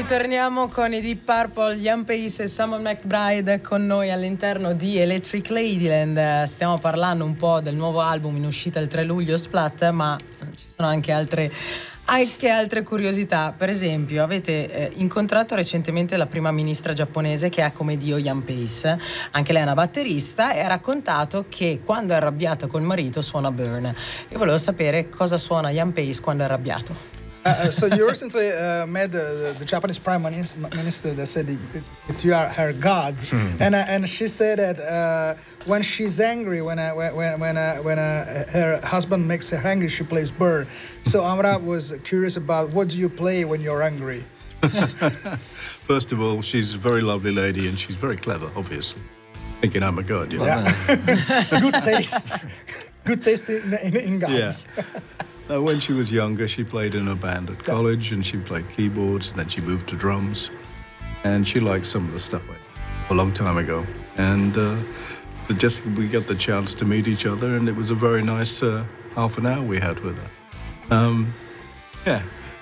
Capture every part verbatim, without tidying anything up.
ritorniamo con i Deep Purple, Ian Pace e Simon McBride con noi all'interno di Electric Ladyland. Stiamo parlando un po' del nuovo album in uscita il tre luglio, Splat, ma ci sono anche altre, anche altre curiosità. Per esempio, avete eh, incontrato recentemente la prima ministra giapponese, che ha come dio Ian Pace, anche lei è una batterista, e ha raccontato che quando è arrabbiata col marito suona Burn. Io volevo sapere cosa suona Ian Pace quando è arrabbiato. Uh, so you recently uh, met the, the Japanese Prime Minister that said that you are her god, mm. and uh, and she said that uh, when she's angry, when uh, when when uh, when uh, her husband makes her angry, she plays Burn. So Amra was curious about what do you play when you're angry? First of all, she's a very lovely lady and she's very clever, obviously. Thinking I'm a god, you know? Yeah. Good taste, good taste in, in, in gods. Yeah. Now, when she was younger, she played in a band at college, and she played keyboards, and then she moved to drums. And she liked some of the stuff I did a long time ago. And uh, just we got the chance to meet each other, and it was a very nice uh, half an hour we had with her. Um, yeah.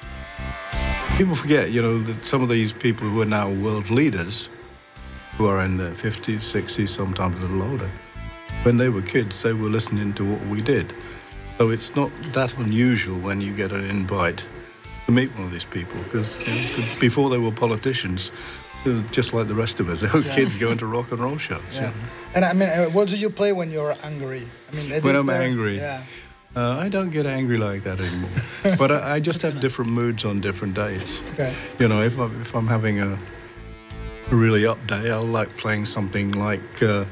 People forget, you know, that some of these people who are now world leaders, who are in their fifties, sixties, sometimes a little older, when they were kids, they were listening to what we did. So it's not that unusual when you get an invite to meet one of these people, because you know, before they were politicians, they were just like the rest of us. They were yeah. kids going to rock and roll shows. Yeah. Yeah. And I mean, uh, what do you play when you're angry? I mean, when I'm there, angry, yeah. uh, I don't get angry like that anymore. But I, I just have different moods on different days. Okay. You know, if I'm, if I'm having a, a really up day, I'll like playing something like Uh,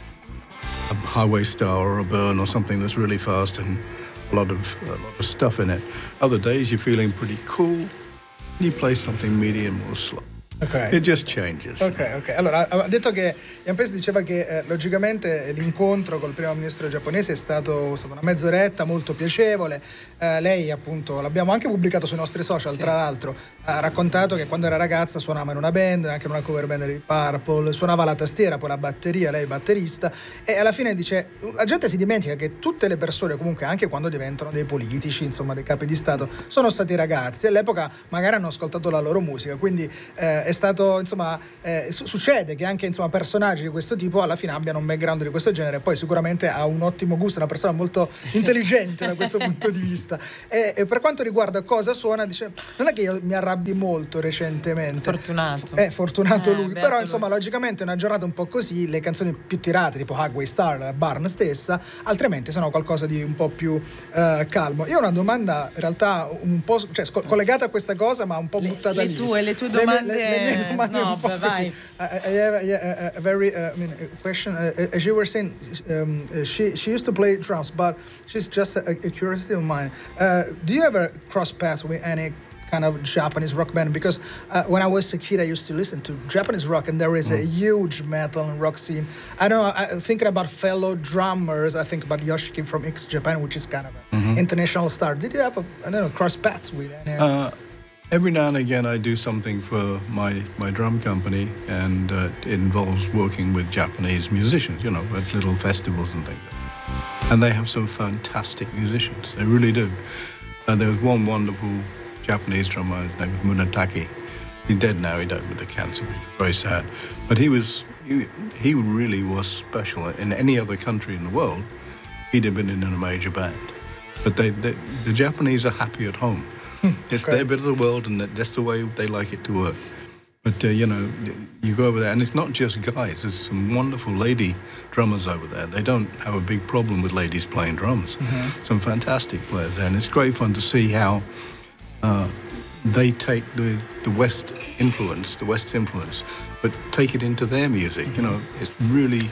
a Highway Star or a Burn or something that's really fast and a lot of a lot of stuff in it. Other days you're feeling pretty cool and you play something medium or slow. Okay. It just changes. Ok, ok. Allora, ha detto che Ian Pace diceva che eh, logicamente l'incontro col primo ministro giapponese è stato, stato una mezz'oretta molto piacevole. Eh, lei, appunto, l'abbiamo anche pubblicato sui nostri social, sì. Tra l'altro, ha raccontato che quando era ragazza suonava in una band, anche in una cover band di Purple, suonava la tastiera, poi la batteria, lei batterista, e alla fine dice, la gente si dimentica che tutte le persone, comunque anche quando diventano dei politici, insomma dei capi di Stato, sono stati ragazzi, all'epoca magari hanno ascoltato la loro musica, quindi eh, è stato, insomma, eh, su- succede che anche, insomma, personaggi di questo tipo alla fine abbiano un background di questo genere. Poi sicuramente ha un ottimo gusto, una persona molto intelligente da questo punto di vista. E, e per quanto riguarda cosa suona, dice, non è che io mi arrabbi molto recentemente, fortunato è fortunato eh, lui, però lui. Insomma, logicamente una giornata un po' così, le canzoni più tirate tipo Highway Star, la Barn stessa, altrimenti sono qualcosa di un po' più uh, calmo. Io ho una domanda in realtà un po', cioè, sco- collegata a questa cosa, ma un po' le, buttata le lì. Tue, le tue domande, le, le, le mie domande no, un po' vai. I, I have a, a, a very uh, I mean, a question. Uh, as you were saying, um, she she used to play drums, but she's just a, a curiosity of mine. Uh, do you ever cross paths with any kind of Japanese rock band? Because uh, when I was a kid, I used to listen to Japanese rock, and there is mm. a huge metal and rock scene. I don't know. I, thinking about fellow drummers, I think about Yoshiki from X Japan, which is kind of an mm-hmm. international star. Did you have a, I don't know, cross paths with any? Uh, Every now and again I do something for my, my drum company, and uh, it involves working with Japanese musicians, you know, at little festivals and things. And they have some fantastic musicians, they really do. Uh, there was one wonderful Japanese drummer, his name was Munetake. He's dead now, he died with the cancer, very sad. But he was, he, he really was special. In any other country in the world, he'd have been in a major band. But they, they, the Japanese are happy at home. It's okay. Their bit of the world, and that's the way they like it to work. But, uh, you know, you go over there, and it's not just guys. There's some wonderful lady drummers over there. They don't have a big problem with ladies playing drums. Mm-hmm. Some fantastic players there. And it's great fun to see how uh, they take the, the West influence, the West's influence, but take it into their music. Mm-hmm. You know, it's really...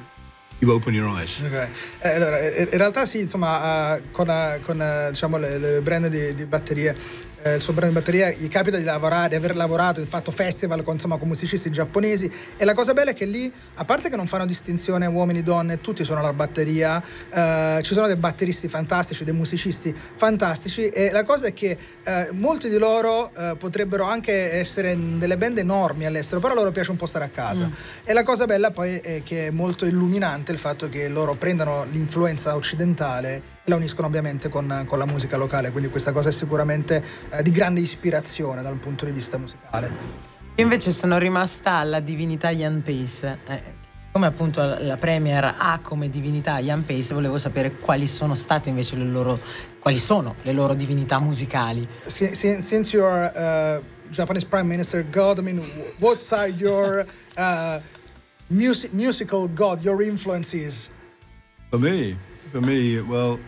You open your eyes. Okay. Eh, allora, in realtà sì, insomma, uh, con, uh, con uh, diciamo le, le brand di, di batterie, eh, il suo brand di batteria gli capita di lavorare, di aver lavorato, di fatto festival con, insomma, con musicisti giapponesi, e la cosa bella è che lì, a parte che non fanno distinzione uomini donne, tutti suonano la batteria, uh, ci sono dei batteristi fantastici, dei musicisti fantastici, e la cosa è che uh, molti di loro uh, potrebbero anche essere in delle band enormi all'estero, però a loro piace un po' stare a casa. Mm. E la cosa bella poi è che è molto illuminante il fatto che loro prendano l'influenza occidentale la uniscono ovviamente con, con la musica locale, quindi questa cosa è sicuramente eh, di grande ispirazione dal punto di vista musicale. Io invece sono rimasta alla divinità Ian Pace. Eh, siccome appunto la Premier ha come divinità Ian Pace, volevo sapere quali sono state invece le loro, quali sono le loro divinità musicali. Since, since you are uh, Japanese Prime Minister God, I mean, what are your uh, music, musical God, your influences? For me, for me, well,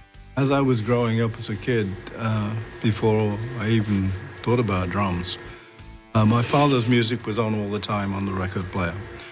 as I was growing up as a kid, uh, before I even thought about drums, uh, my father's music was on all the time on the record player,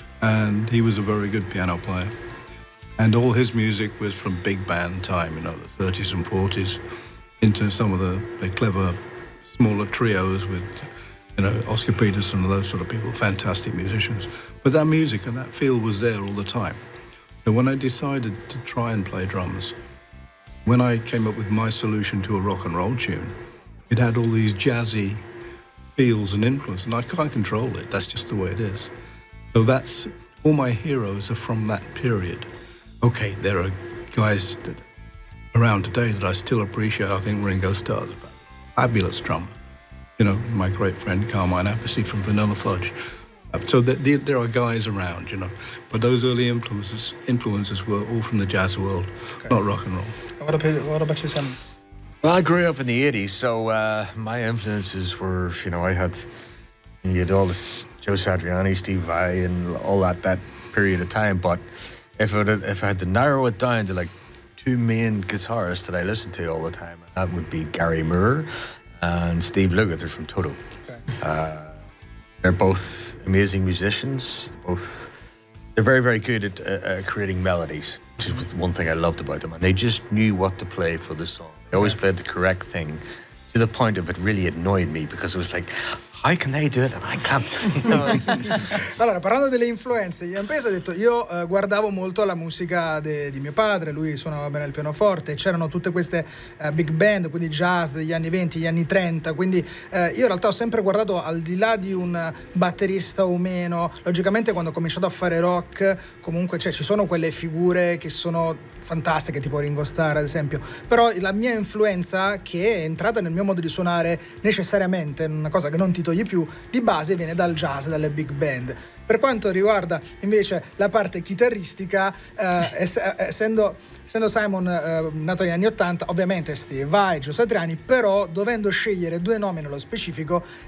and he was a very good piano player. And all his music was from big band time, you know, the thirties and forties, into some of the, the clever, smaller trios with, you know, Oscar Peterson and those sort of people, fantastic musicians. But that music and that feel was there all the time. So when I decided to try and play drums, when I came up with my solution to a rock and roll tune, it had all these jazzy feels and influence, and I can't control it. That's just the way it is. So that's, all my heroes are from that period. Okay, there are guys that, around today that I still appreciate. I think Ringo Starr's a fabulous drummer. You know, my great friend Carmine Appice from Vanilla Fudge. So the, the, there are guys around, you know, but those early influences influences were all from the jazz world, okay. Not rock and roll. What about, what about you, Sam? Well, I grew up in the eighties, so uh, my influences were, you know, I had, you had all this Joe Satriani, Steve Vai, and all that that period of time. But if I had, if I had to narrow it down to like two main guitarists that I listened to all the time, that would be Gary Moore and Steve Lukather from Toto. Okay. Uh, they're both amazing musicians. Both, they're very, very good at uh, creating melodies, which is one thing I loved about them. And they just knew what to play for the song. They always played the correct thing, to the point of it really annoyed me, because it was like, how can they do it and I can't? You know? Allora, parlando delle influenze, Ian Pace ha detto: io eh, guardavo molto la musica de, di mio padre, lui suonava bene il pianoforte, c'erano tutte queste eh, big band, quindi jazz degli anni venti, gli anni trenta, quindi eh, io in realtà ho sempre guardato al di là di un batterista o meno. Logicamente quando ho cominciato a fare rock, comunque cioè, ci sono quelle figure che sono fantastiche, tipo Ringo Starr ad esempio, però la mia influenza, che è entrata nel mio modo di suonare necessariamente, una cosa che non ti togli più, di base viene dal jazz, dalle big band. Per quanto riguarda invece la parte chitarristica, eh, ess- essendo, essendo Simon eh, nato negli anni ottanta, ovviamente Steve Vai, Joe Satriani, però dovendo scegliere due nomi nello specifico,